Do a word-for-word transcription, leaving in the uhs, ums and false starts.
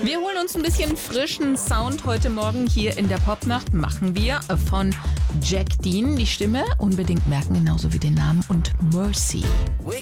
Wir holen uns ein bisschen frischen Sound heute Morgen hier in der Popnacht. Machen wir von Jack Dean. Die Stimme unbedingt merken, genauso wie den Namen, und Mercy. Wake